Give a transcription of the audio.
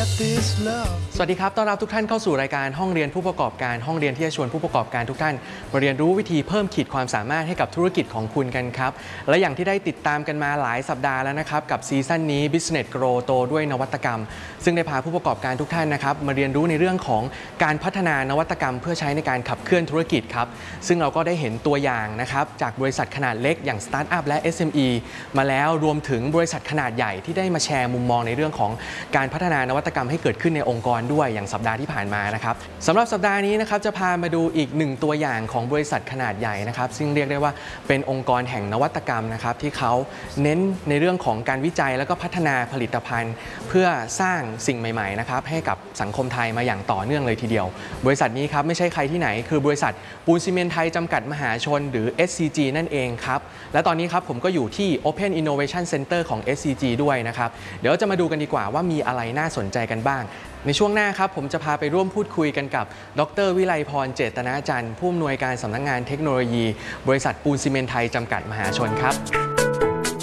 สวัสดีครับต้อนรับทุกท่านเข้าสู่รายการห้องเรียนผู้ประกอบการห้องเรียนที่จะชวนผู้ประกอบการทุกท่านมาเรียนรู้วิธีเพิ่มขีดความสามารถให้กับธุรกิจของคุณกันครับและอย่างที่ได้ติดตามกันมาหลายสัปดาห์แล้วนะครับกับซีซั่นนี้ Business Grow โตด้วยนวัตกรรมซึ่งได้พาผู้ประกอบการทุกท่านนะครับมาเรียนรู้ในเรื่องของการพัฒนานวัตกรรมเพื่อใช้ในการขับเคลื่อนธุรกิจครับซึ่งเราก็ได้เห็นตัวอย่างนะครับจากบริษัทขนาดเล็กอย่างสตาร์ทอัพและ SME มาแล้วรวมถึงบริษัทขนาดใหญ่ที่ได้มาแชร์มุมมองในเรื่องของการพัฒนานวัตกรรมให้เกิดขึ้นในองค์กรด้วยอย่างสัปดาห์ที่ผ่านมานะครับสำหรับสัปดาห์นี้นะครับจะพามาดูอีกหนึ่งตัวอย่างของบริษัทขนาดใหญ่นะครับซึ่งเรียกได้ว่าเป็นองค์กรแห่งนวัตกรรมนะครับที่เขาเน้นในเรื่องของการวิจัยแล้วก็พัฒนาผลิตภัณฑ์เพื่อสร้างสิ่งใหม่ๆนะครับให้กับสังคมไทยมาอย่างต่อเนื่องเลยทีเดียวบริษัทนี้ครับไม่ใช่ใครที่ไหนคือบริษัทปูนซีเมนต์ไทยจำกัดมหาชนหรือ SCG นั่นเองครับและตอนนี้ครับผมก็อยู่ที่ Open Innovation Center ของ SCG ด้วยนะครับเดี๋ยวจะมาดูกันดีกว่าว่ามีอะไรน่าสนใจกันบ้างในช่วงหน้าครับผมจะพาไปร่วมพูดคุยกันกับดร.วิไลพรเจตนาจันทร์ผู้อำนวยการสำนักงานเทคโนโลยีบริษัทปูนซีเมนต์ไทยจำกัดมหาชนครับ